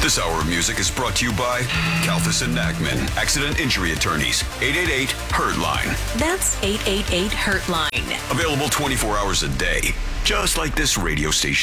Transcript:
This hour of music is brought to you by Kalfas and Nachman, Accident Injury Attorneys, 888-HURT-LINE. That's 888-HURT-LINE. Available 24 hours a day, just like this radio station.